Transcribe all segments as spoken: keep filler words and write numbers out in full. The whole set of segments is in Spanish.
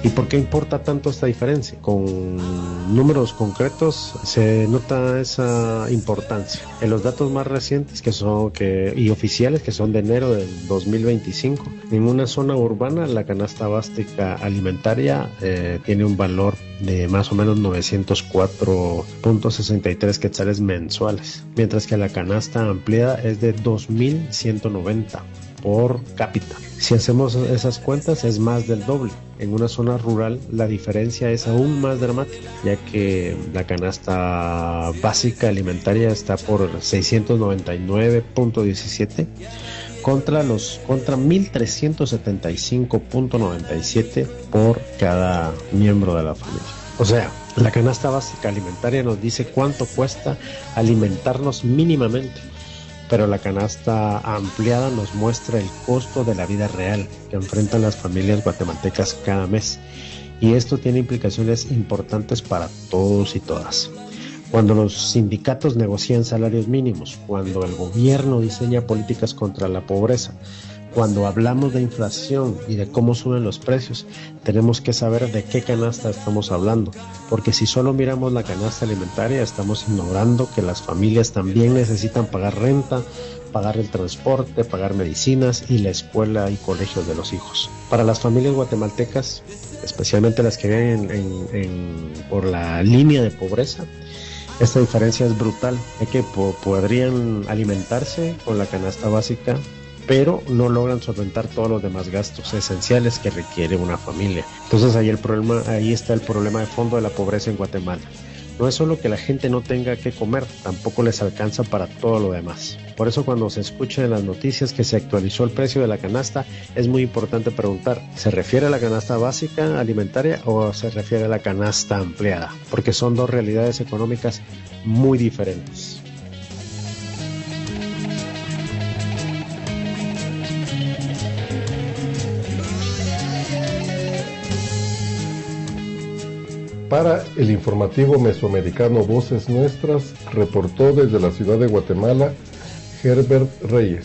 ¿Y por qué importa tanto esta diferencia? Con números concretos se nota esa importancia. En los datos más recientes que son que y oficiales, que son de enero del dos mil veinticinco, en una zona urbana la canasta básica alimentaria eh, tiene un valor de más o menos novecientos cuatro punto sesenta y tres quetzales mensuales, mientras que la canasta ampliada es de dos mil ciento noventa por cápita. Si hacemos esas cuentas es más del doble. En una zona rural la diferencia es aún más dramática, ya que la canasta básica alimentaria está por seiscientos noventa y nueve punto diecisiete contra los contra mil trescientos setenta y cinco punto noventa y siete por cada miembro de la familia. O sea, la canasta básica alimentaria nos dice cuánto cuesta alimentarnos mínimamente, pero la canasta ampliada nos muestra el costo de la vida real que enfrentan las familias guatemaltecas cada mes, y esto tiene implicaciones importantes para todos y todas. Cuando los sindicatos negocian salarios mínimos, cuando el gobierno diseña políticas contra la pobreza, cuando hablamos de inflación y de cómo suben los precios, tenemos que saber de qué canasta estamos hablando, porque si solo miramos la canasta alimentaria, estamos ignorando que las familias también necesitan pagar renta, pagar el transporte, pagar medicinas y la escuela y colegios de los hijos. Para las familias guatemaltecas, especialmente las que viven en, en, en, por la línea de pobreza, esta diferencia es brutal, ya que po- podrían alimentarse con la canasta básica, pero no logran solventar todos los demás gastos esenciales que requiere una familia. Entonces ahí el problema, ahí está el problema de fondo de la pobreza en Guatemala. No es solo que la gente no tenga que comer, tampoco les alcanza para todo lo demás. Por eso cuando se escucha en las noticias que se actualizó el precio de la canasta, es muy importante preguntar, ¿se refiere a la canasta básica alimentaria o se refiere a la canasta ampliada? Porque son dos realidades económicas muy diferentes. Para el informativo mesoamericano Voces Nuestras, reportó desde la ciudad de Guatemala, Herbert Reyes.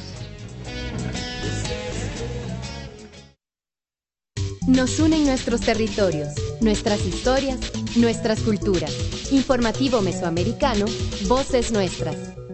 Nos unen nuestros territorios, nuestras historias, nuestras culturas. Informativo mesoamericano, Voces Nuestras.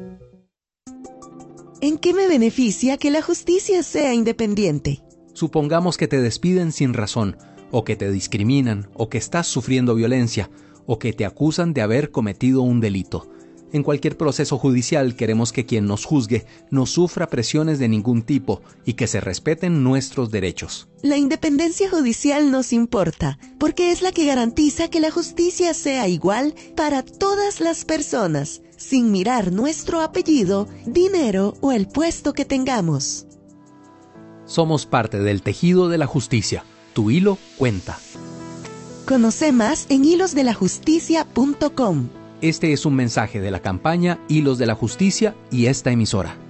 ¿En qué me beneficia que la justicia sea independiente? Supongamos que te despiden sin razón, o que te discriminan, o que estás sufriendo violencia, o que te acusan de haber cometido un delito. En cualquier proceso judicial queremos que quien nos juzgue no sufra presiones de ningún tipo y que se respeten nuestros derechos. La independencia judicial nos importa, porque es la que garantiza que la justicia sea igual para todas las personas, sin mirar nuestro apellido, dinero o el puesto que tengamos. Somos parte del tejido de la justicia. Tu hilo cuenta. Conoce más en hilos de la justicia punto com. Este es un mensaje de la campaña Hilos de la Justicia y esta emisora.